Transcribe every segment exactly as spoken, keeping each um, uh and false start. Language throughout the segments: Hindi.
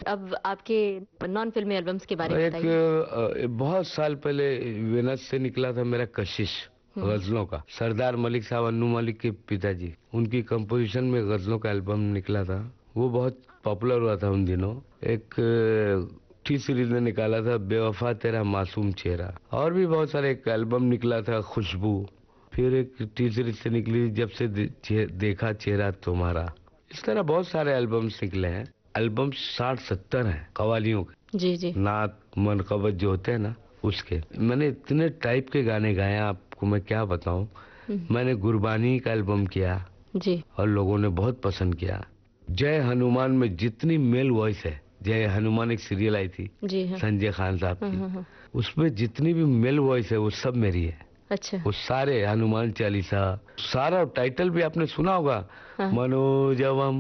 अब आपके नॉन फिल्मी एल्बम्स के बारे में एक बताइए। अ, बहुत साल पहले वेनस से निकला था मेरा कशिश गजलों का। सरदार मलिक साहब, अन्नू मलिक के पिताजी, उनकी कंपोजिशन में गजलों का एल्बम निकला था। वो बहुत पॉपुलर हुआ था उन दिनों। एक टी सीरीज ने निकाला था बेवफा तेरा मासूम चेहरा, और भी बहुत सारे। एक एल्बम निकला था खुशबू, फिर एक टी सीरीज से निकली जब से दे, चे, देखा चेहरा तुम्हारा। इस तरह बहुत सारे एल्बम्स निकले हैं। एल्बम साठ सत्तर हैं कवालियों के, जी जी। नात मनकबत जो होते हैं ना, उसके। मैंने इतने टाइप के गाने गाए, आपको मैं क्या बताऊं। मैंने गुरबानी का एल्बम किया जी, और लोगों ने बहुत पसंद किया। जय हनुमान में जितनी मेल वॉइस है, जय हनुमान एक सीरियल आई थी जी हाँ। संजय खान साहब हाँ, की, हाँ, हाँ। उसमें जितनी भी मेल वॉइस है वो सब मेरी है। अच्छा। वो सारे हनुमान चालीसा, सारा टाइटल भी आपने सुना होगा, हाँ। मनोजवम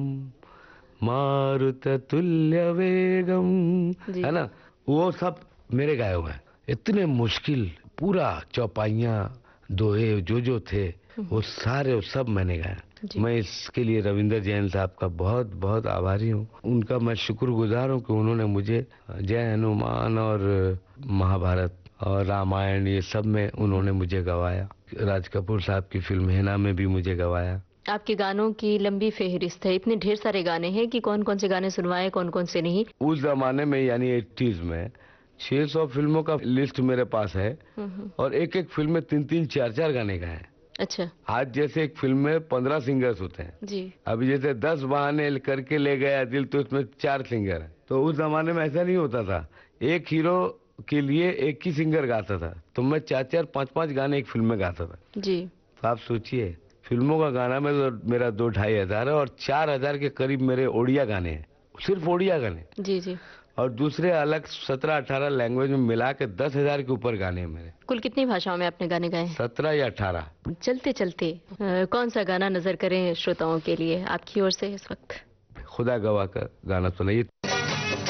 मारुत तुल्य वेगम, जी। है ना, वो सब मेरे गाए हुए हैं। इतने मुश्किल पूरा चौपाइयाँ दोहे जो जो थे वो सारे वो सब मैंने गाया। जी। मैं इसके लिए रविंद्र जैन साहब का बहुत बहुत आभारी हूँ। उनका मैं शुक्रगुजार हूँ कि उन्होंने मुझे जय हनुमान और महाभारत और रामायण ये सब में उन्होंने मुझे गवाया। राज कपूर साहब की फिल्म हेना में भी मुझे गवाया। आपके गानों की लंबी फेहरिस्त है, इतने ढेर सारे गाने हैं कि कौन कौन से गाने सुनवाए, कौन कौन से नहीं। उस जमाने में यानी एटीज में छह सौ फिल्मों का लिस्ट मेरे पास है, और एक एक फिल्म में तीन तीन चार चार गाने गाए हैं। अच्छा। आज जैसे एक फिल्म में पंद्रह सिंगर्स होते हैं जी। अभी जैसे दस बहाने करके ले गया दिल, तो इसमें चार सिंगर हैं। तो उस जमाने में ऐसा नहीं होता था, एक हीरो के लिए एक ही सिंगर गाता था, तो मैं चार चार पांच पांच गाने एक फिल्म में गाता था। जी। तो आप सोचिए, फिल्मों का गाना में तो मेरा दो ढाई हजार है, और चार हजार के करीब मेरे ओडिया गाने हैं, सिर्फ ओडिया गाने। जी जी। और दूसरे अलग सत्रह अठारह लैंग्वेज में मिला के दस हजार के ऊपर गाने हैं मेरे। कुल कितनी भाषाओं में आपने गाने गाए हैं? सत्रह या अठारह। चलते चलते अ, कौन सा गाना नजर करें श्रोताओं के लिए आपकी ओर से इस वक्त? खुदा गवाह का गाना सुनाइए।